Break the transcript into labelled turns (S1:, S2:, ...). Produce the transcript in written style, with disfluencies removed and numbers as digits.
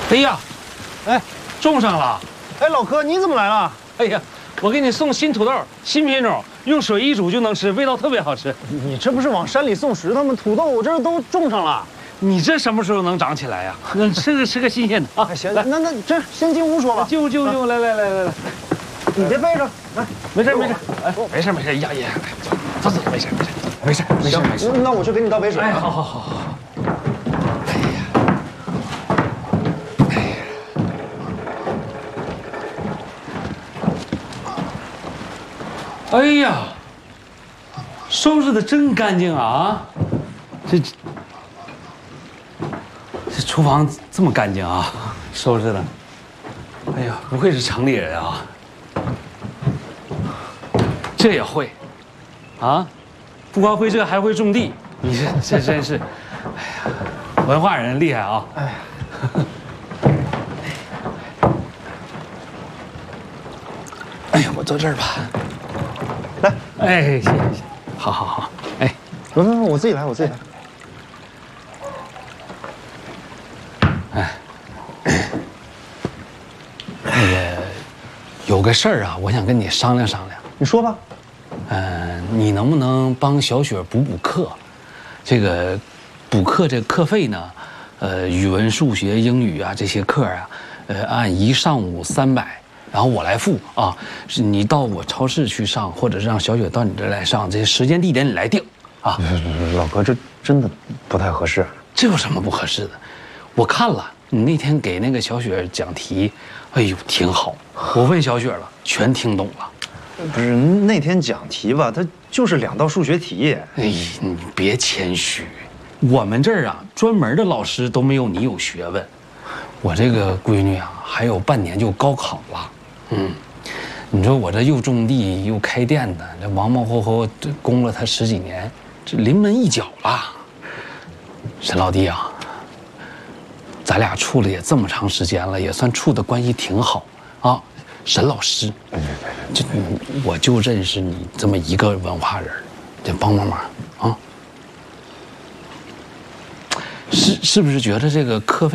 S1: 哎呀，
S2: 哎，
S1: 种上了！
S2: 哎，老柯，你怎么来了？
S1: 哎呀，我给你送新土豆，新品种，用水一煮就能吃，味道特别好吃。
S2: 你这不是往山里送石头吗？土豆我这都种上了。
S1: 你这什么时候能长起来呀？那吃个新鲜的啊！
S2: 行，那这先进屋说吧。
S1: 进屋，来，
S2: 你别背着，来，
S1: 没事，哎，没事，呀，走，没事。
S2: 行，那我去给你倒杯水。
S1: 哎，好。哎呀，收拾的真干净啊！这厨房这么干净啊，收拾的。哎呀，不愧是城里人啊，这也会，啊，不光会这，还会种地。你这真是，哎呀，文化人厉害啊！哎。哎呀，我坐这儿吧。
S2: 来，
S1: 哎，谢，好，哎，
S2: 不，我自己来。
S1: 哎，那个有个事儿啊，我想跟你商量。
S2: 你说吧。
S1: 你能不能帮小雪补课？这个补课这课费呢，语文、数学、英语啊这些课啊，按1上午300。然后我来付啊，是你到我超市去上，或者是让小雪到你这儿来上，这些时间地点你来定啊。
S2: 老哥，这真的不太合适。
S1: 这有什么不合适的？我看了你那天给那个小雪讲题，哎呦挺好。我问小雪了，全听懂了。
S2: 不是那天讲题吧，它就是2道数学题。
S1: 哎，你别谦虚，我们这儿啊，专门的老师都没有你有学问。我这个闺女啊，还有半年就高考了。你说我这又种地又开店的，这忙忙活活供了她10几年，这临门一脚了。沈老弟啊，咱俩处了也这么长时间了，也算处的关系挺好啊。沈老师，这我就认识你这么一个文化人，得帮忙啊！是不是觉得这个课费？